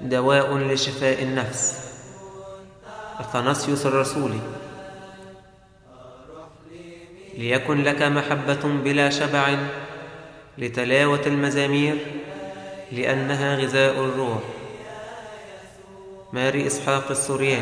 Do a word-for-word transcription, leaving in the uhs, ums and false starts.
دواء لشفاء النفس. أثناسيوس الرسولي: ليكن لك محبة بلا شبع لتلاوة المزامير لأنها غذاء الروح. ماري إسحاق السورياني: